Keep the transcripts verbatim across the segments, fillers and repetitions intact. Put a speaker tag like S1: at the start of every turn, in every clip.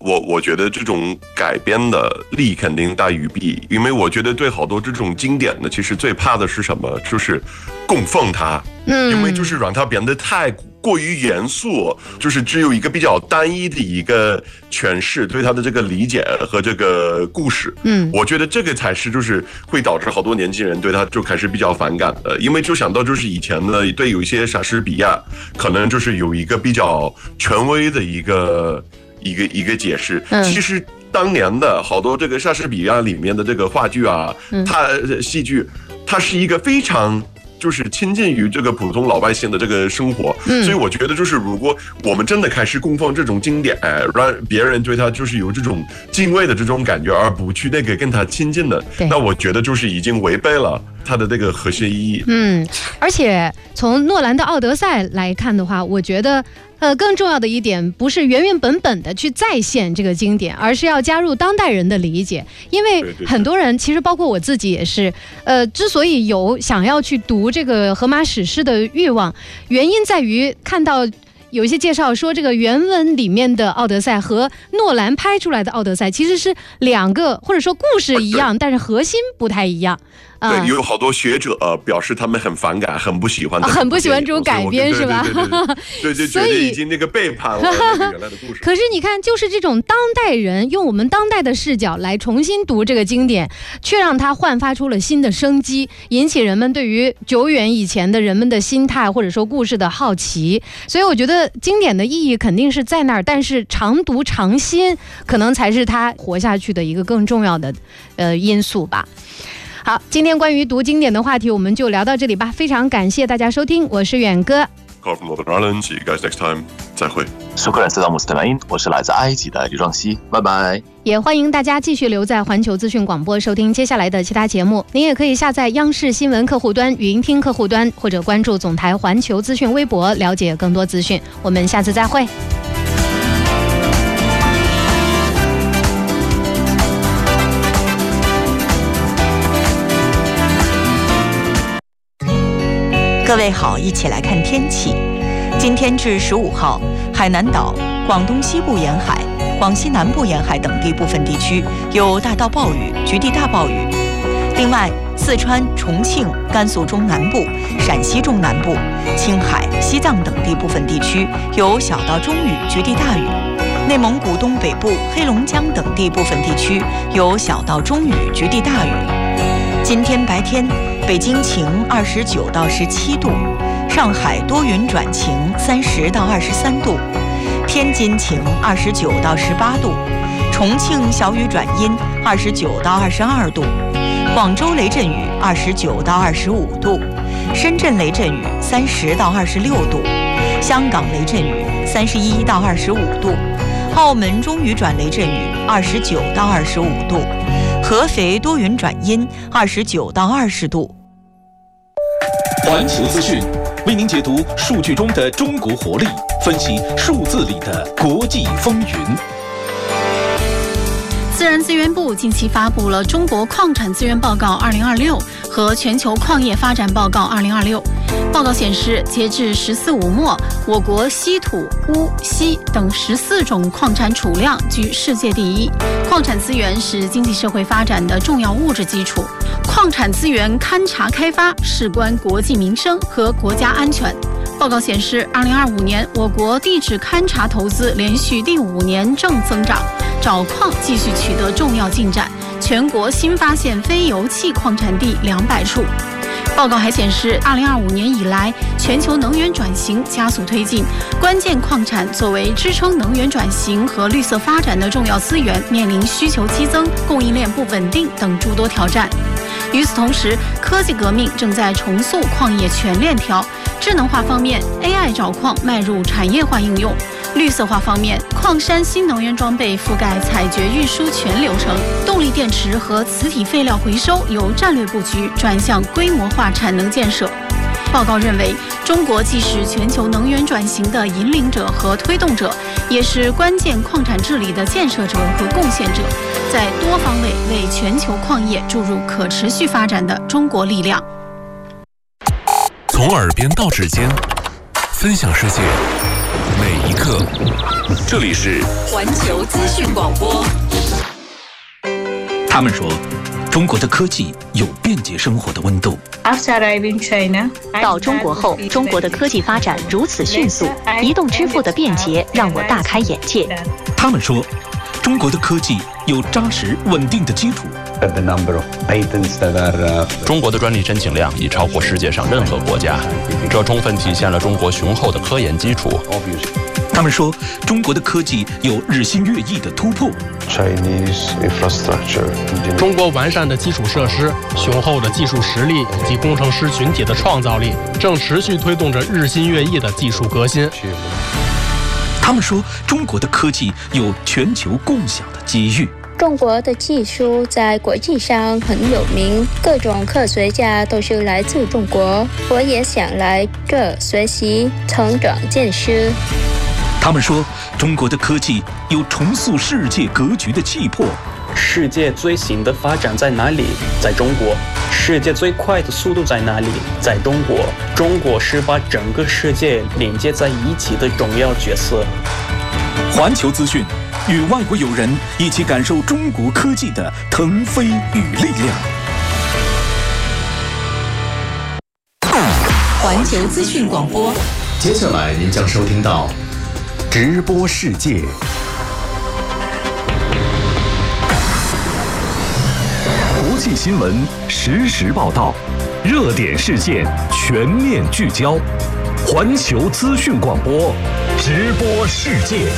S1: 我我觉得这种改编的利肯定大于弊，因为我觉得对好多这种经典的，其实最怕的是什么？就是供奉它，嗯，因为就是让它变得太过于严肃，就是只有一个比较单一的一个诠释，对它的这个理解和这个故事，嗯，我觉得这个才是就是会导致好多年轻人对它就开始比较反感的，因为就想到就是以前的对有一些莎士比亚，可能就是有一个比较权威的一个。一个一个解释，其实当年的好多这个莎士比亚里面的这个话剧啊，它戏剧，它是一个非常就是亲近于这个普通老百姓的这个生活，所以我觉得就是如果我们真的开始供奉这种经典，让别人对它就是有这种敬畏的这种感觉，而不去那个跟他亲近的，那我觉得就是已经违背了它的这个核心意义。嗯，
S2: 而且从诺兰的《奥德赛》来看的话，我觉得。呃，更重要的一点不是原原本本的去再现这个经典，而是要加入当代人的理解。因为很多人，其实包括我自己也是，呃，之所以有想要去读这个荷马史诗的欲望，原因在于看到有一些介绍说，这个原文里面的《奥德赛》和诺兰拍出来的《奥德赛》其实是两个，或者说故事一样，但是核心不太一样。
S1: 对，有好多学者、呃、表示他们很反感，很不喜欢，
S2: 很不喜欢这种改编，是吧？
S1: 对对对，所以已经那个背叛了那个原来的故事。
S2: 可是你看，就是这种当代人用我们当代的视角来重新读这个经典，却让它焕发出了新的生机，引起人们对于久远以前的人们的心态或者说故事的好奇。所以我觉得经典的意义肯定是在那儿，但是常读常新，可能才是它活下去的一个更重要的呃因素吧。好，今天关于读经典的话题我们就聊到这里吧，非常感谢大家收听，我是远哥。
S1: Call from Northern Ireland, see you guys next time. 再会。
S3: 苏克兰斯拉姆斯特莱因，我是来自埃及的刘壮熙，拜拜。
S2: 也欢迎大家继续留在环球资讯广播收听接下来的其他节目。您也可以下载央视新闻客户端、语音听客户端，或者关注总台环球资讯微博，了解更多资讯。我们下次再会。
S4: 各位好，一起来看天气。今天至十五号，海南岛、广东西部沿海、广西南部沿海等地部分地区有大到暴雨，局地大暴雨。另外，四川、重庆、甘肃中南部、陕西中南部、青海、西藏等地部分地区有小到中雨，局地大雨。内蒙古东北部、黑龙江等地部分地区有小到中雨，局地大雨。今天白天，北京晴，二十九到十七度；上海多云转晴，三十到二十三度；天津晴，二十九到十八度；重庆小雨转阴，二十九到二十二度；广州雷阵雨，二十九到二十五度；深圳雷阵雨，三十到二十六度；香港雷阵雨，三十一到二十五度；澳门中雨转雷阵雨，二十九到二十五度。合肥多云转阴，二十九到二十度。
S5: 环球资讯为您解读数据中的中国活力，分析数字里的国际风云。
S6: 自然资源部近期发布了《中国矿产资源报告二零二六》和《全球矿业发展报告二零二六》。报告显示，截至十四五末，我国稀土、钨、锡等十四种矿产储量居世界第一。矿产资源是经济社会发展的重要物质基础，矿产资源勘察开发事关国计民生和国家安全。报告显示，二零二五年我国地质勘察投资连续第五年正增长，找矿继续取得重要进展，全国新发现非油气矿产地两百处。报告还显示，二零二五年以来，全球能源转型加速推进，关键矿产作为支撑能源转型和绿色发展的重要资源，面临需求激增、供应链不稳定等诸多挑战。与此同时，科技革命正在重塑矿业全链条。智能化方面 ，A I 找矿迈入产业化应用；绿色化方面，矿山新能源装备覆盖采掘运输全流程；动力电池和磁体废料回收由战略布局转向规模化产能建设。报告认为，中国既是全球能源转型的引领者和推动者，也是关键矿产治理的建设者和贡献者，在多方位为全球矿业注入可持续发展的中国力量。
S7: 从耳边到指尖，分享世界每
S5: 一刻。这里是
S4: 环球资讯广播。
S5: 他们说，中国的科技有便捷生活的温度。
S7: 到中国后，中国的科技发展如此迅速，移动支付的便捷让我大开眼界。
S5: 他们说，中国的科技有扎实稳定的基础。
S8: 中国的专利申请量已超过世界上任何国家，这充分体现了中国雄厚的科研基础。
S5: 他们说，中国的科技有日新月异的突破。
S9: 中国完善的基础设施、雄厚的技术实力以及工程师群体的创造力，正持续推动着日新月异的技术革新。
S5: 他们说，中国的科技有全球共享的机遇。
S10: 中国的技术在国际上很有名，各种科学家都是来自中国。我也想来这学习、成长见识。
S5: 他们说，中国的科技有重塑世界格局的气魄。
S11: 世界最新的发展在哪里？在中国。世界最快的速度在哪里？在中国。中国是把整个世界连接在一起的重要角色。
S5: 环球资讯，与外国友人一起感受中国科技的腾飞与力量。
S4: 环球资讯广播，
S12: 接下来您将收听到直播世界。国际新闻实时报道，热点事件全面聚焦。环球资讯广播，直播世界。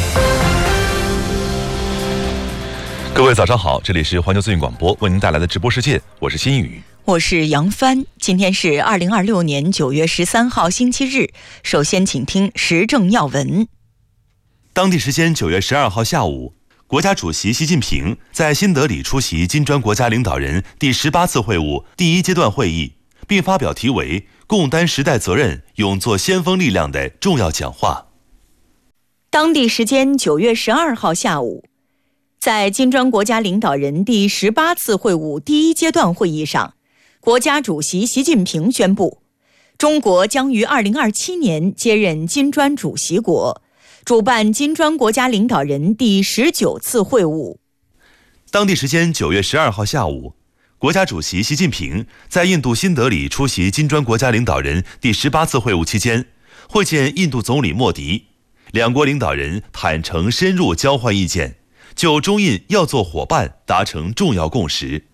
S13: 各位早上好，这里是环球资讯广播为您带来的直播世界，我是新宇，
S4: 我是杨帆。今天是二零二六年九月十三号星期日，首先请听时政要闻。
S14: 当地时间九月十二号下午，国家主席习近平在新德里出席金砖国家领导人第十八次会晤第一阶段会议，并发表题为“共担时代责任，勇做先锋力量”的重要讲话。
S4: 当地时间九月十二号下午，在金砖国家领导人第十八次会晤第一阶段会议上，国家主席习近平宣布，中国将于二零二七年接任金砖主席国，主办金砖国家领导人第十九次会晤。
S14: 当地时间九月十二号下午，国家主席习近平在印度新德里出席金砖国家领导人第十八次会晤期间，会见印度总理莫迪，两国领导人坦诚深入交换意见，就中印要做伙伴达成重要共识。